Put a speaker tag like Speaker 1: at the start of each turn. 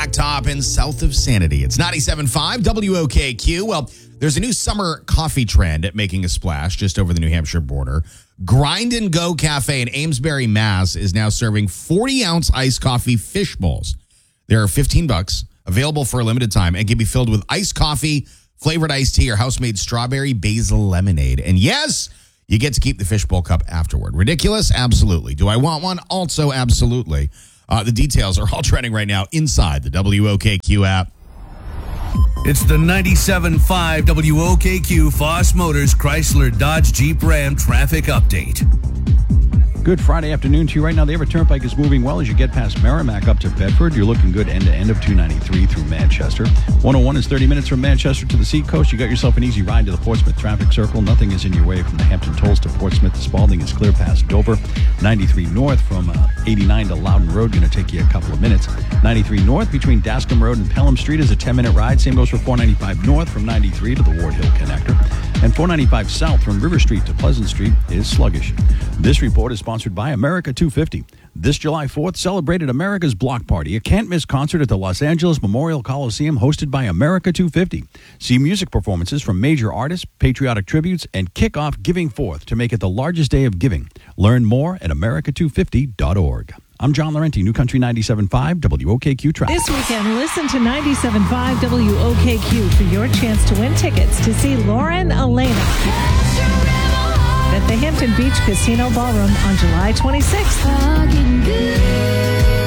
Speaker 1: Blacktop and south of Sanity. It's 97.5 WOKQ. Well, there's a new summer coffee trend making a splash just over the New Hampshire border. Grind and Go Cafe in Amesbury, Mass. is now serving 40-ounce iced coffee fish bowls. They're $15, available for a limited time, and can be filled with iced coffee, flavored iced tea, or house-made strawberry basil lemonade. And yes, you get to keep the fishbowl cup afterward. Ridiculous? Absolutely. Do I want one? Also, absolutely. The details are all trending right now inside the WOKQ app.
Speaker 2: It's the 97.5 WOKQ Foss Motors Chrysler Dodge Jeep Ram traffic update.
Speaker 3: Good Friday afternoon to you. Right now, the Everett Turnpike is moving well as you get past Merrimack up to Bedford. You're looking good end-to-end of 293 through Manchester. 101 is 30 minutes from Manchester to the Seacoast. You got yourself an easy ride to the Portsmouth traffic circle. Nothing is in your way from the Hampton Tolls to Portsmouth to Spalding. Is clear past Dover. 93 north from 89 to Loudon Road. Going to take you a couple of minutes. 93 north between Dascombe Road and Pelham Street is a 10-minute ride. Same goes for 495 north from 93 to the Ward Hill Connector. And 495 south from River Street to Pleasant Street is sluggish. This report is sponsored by America 250. This July 4th celebrated America's Block Party, a can't-miss concert at the Los Angeles Memorial Coliseum hosted by America 250. See music performances from major artists, patriotic tributes, and kick off Giving Forth to make it the largest day of giving. Learn more at america250.org. I'm John Laurenti, New Country 97.5 WOKQ Traffic.
Speaker 4: This weekend, listen to 97.5 WOKQ for your chance to win tickets to see Lauren Elena at the Hampton Beach Casino Ballroom on July 26th.